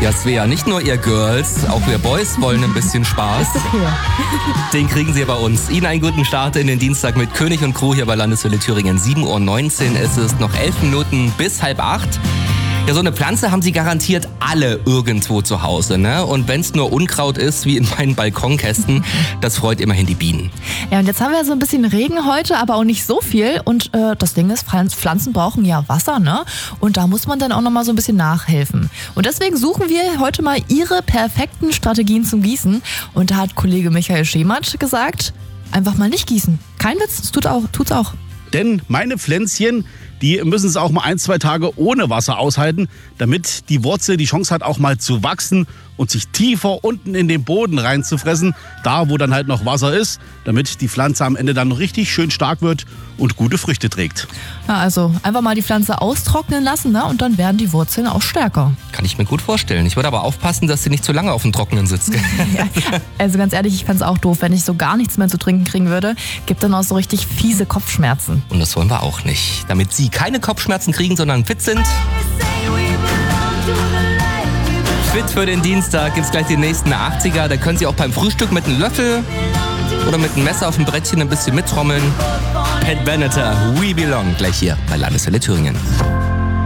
Ja, Svea, nicht nur ihr Girls, auch wir Boys wollen ein bisschen Spaß. Ist okay. Den kriegen Sie bei uns. Ihnen einen guten Start in den Dienstag mit König und Crew hier bei Landeswelle Thüringen. 7:19 Uhr ist es, noch 11 Minuten bis 7:30. Ja, so eine Pflanze haben Sie garantiert alle irgendwo zu Hause, ne? Und wenn es nur Unkraut ist, wie in meinen Balkonkästen, das freut immerhin die Bienen. Ja, und jetzt haben wir so ein bisschen Regen heute, aber auch nicht so viel. Und das Ding ist, Pflanzen brauchen ja Wasser, ne? Und da muss man dann auch nochmal so ein bisschen nachhelfen. Und deswegen suchen wir heute mal Ihre perfekten Strategien zum Gießen. Und da hat Kollege Michael Schemert gesagt, einfach mal nicht gießen. Kein Witz, es tut's auch. Denn meine Pflänzchen, die müssen es auch mal 1-2 Tage ohne Wasser aushalten, damit die Wurzel die Chance hat, auch mal zu wachsen und sich tiefer unten in den Boden reinzufressen, da wo dann halt noch Wasser ist, damit die Pflanze am Ende dann noch richtig schön stark wird und gute Früchte trägt. Ja, also einfach mal die Pflanze austrocknen lassen, ne? Und dann werden die Wurzeln auch stärker. Kann ich mir gut vorstellen. Ich würde aber aufpassen, dass sie nicht zu lange auf dem Trockenen sitzt. Ja, also ganz ehrlich, ich fände es auch doof, wenn ich so gar nichts mehr zu trinken kriegen würde. Gibt dann auch so richtig fiese Kopfschmerzen. Und das wollen wir auch nicht. Damit Sie keine Kopfschmerzen kriegen, sondern fit sind. Fit für den Dienstag gibt's gleich die nächsten 80er. Da können Sie auch beim Frühstück mit einem Löffel oder mit einem Messer auf dem Brettchen ein bisschen mittrommeln. Pat Benatar, We Belong, gleich hier bei Landeswelle Thüringen.